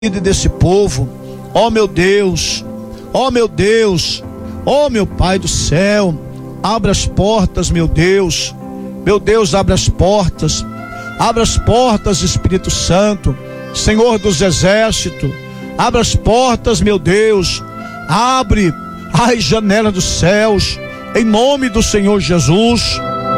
desse povo. Ó meu Deus, ó meu Deus, ó meu Pai do céu, abra as portas, meu Deus, abra as portas, Espírito Santo, Senhor dos exércitos, abra as portas, meu Deus, abre as janelas dos céus, em nome do Senhor Jesus.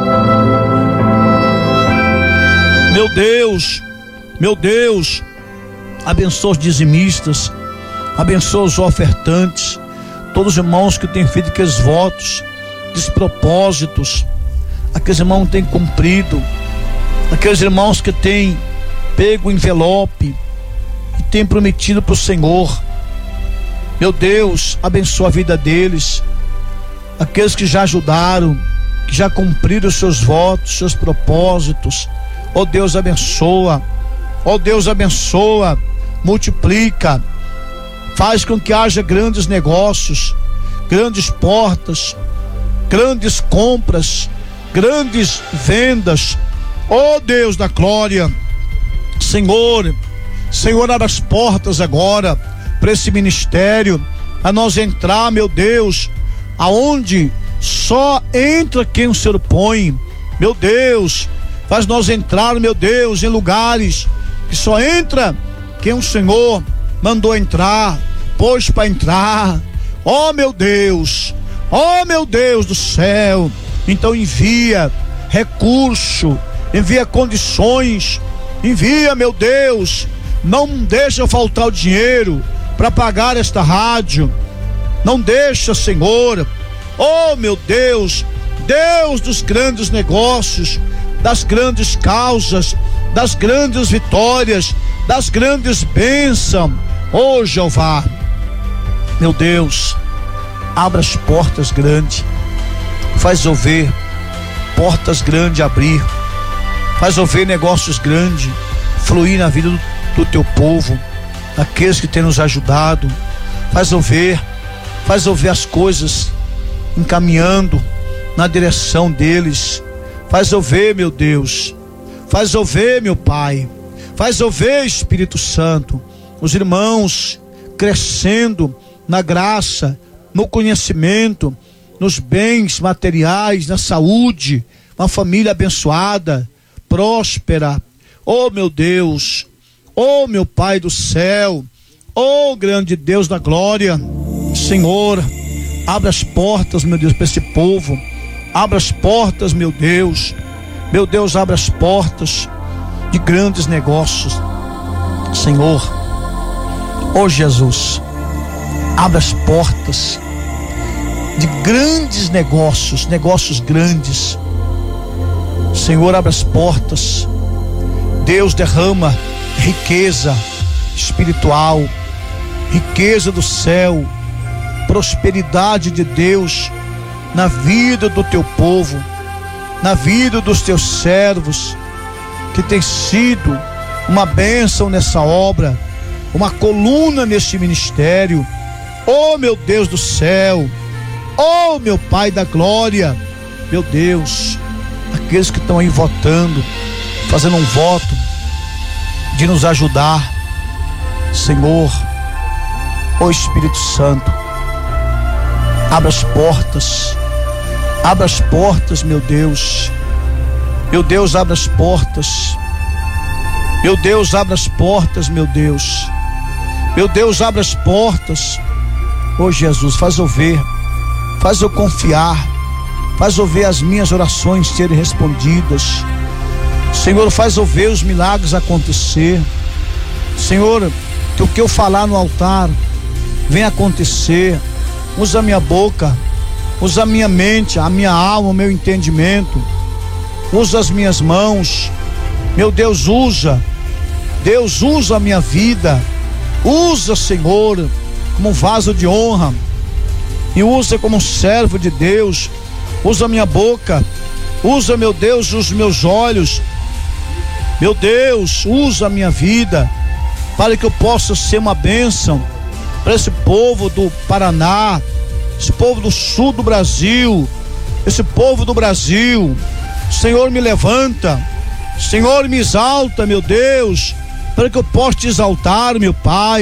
Meu Deus, abençoa os dizimistas, abençoa os ofertantes, todos os irmãos que têm feito aqueles votos, despropósitos, aqueles irmãos que têm cumprido, aqueles irmãos que têm pego o envelope e têm prometido para o Senhor. Meu Deus, abençoa a vida deles, aqueles que já ajudaram, que já cumpriram os seus votos, seus propósitos. Ó Deus, abençoa, ó Deus, abençoa, multiplica, faz com que haja grandes negócios, grandes portas, grandes compras, grandes vendas. Ó Deus da glória, Senhor, abre as portas agora para esse ministério, a nós entrar, meu Deus, aonde só entra quem o Senhor põe. Meu Deus, faz nós entrar, meu Deus, em lugares que só entra quem o Senhor mandou entrar, pôs para entrar. Ó meu Deus do céu, então envia recurso, envia condições, envia, meu Deus, não deixa faltar o dinheiro para pagar esta rádio, não deixa, Senhor. Oh meu Deus, Deus dos grandes negócios, das grandes causas, das grandes vitórias, das grandes bênçãos. Oh Jeová, meu Deus, abra as portas grandes, faz ouvir portas grandes abrir, faz ouvir negócios grandes fluir na vida do teu povo, daqueles que têm nos ajudado. Faz ouvir as coisas encaminhando na direção deles. Faz ouvir, meu Deus, faz ouvir, meu Pai, faz ouvir, Espírito Santo, os irmãos crescendo na graça, no conhecimento, nos bens materiais, na saúde, uma família abençoada, próspera. Oh meu Deus, oh meu Pai do céu, oh grande Deus da glória, Senhor, abre as portas, meu Deus, para esse povo. Abra as portas, meu Deus, abre as portas de grandes negócios, Senhor. Oh Jesus, abre as portas de grandes negócios grandes, Senhor. Abre as portas, Deus, derrama riqueza espiritual, riqueza do céu, prosperidade de Deus na vida do teu povo, na vida dos teus servos, que tem sido uma bênção nessa obra, uma coluna neste ministério. Oh meu Deus do céu, oh meu Pai da glória, meu Deus, aqueles que estão aí votando, fazendo um voto de nos ajudar, Senhor, oh Espírito Santo, abra as portas, meu Deus, abre as portas, meu Deus, abre as portas, meu Deus, abre as portas. Oh Jesus, faz eu confiar, faz ouvir as minhas orações serem respondidas, Senhor. Faz ouvir os milagres acontecer, Senhor, que o que eu falar no altar venha acontecer. Usa a minha boca, usa a minha mente, a minha alma, o meu entendimento, usa as minhas mãos, meu Deus, usa a minha vida, usa, Senhor, como um vaso de honra, e usa como um servo de Deus. Usa a minha boca, usa, meu Deus, os meus olhos, meu Deus, usa a minha vida, para que eu possa ser uma bênção para esse povo do Paraná, esse povo do sul do Brasil, esse povo do Brasil. Senhor, me levanta, Senhor, me exalta, meu Deus, para que eu possa te exaltar, meu Pai.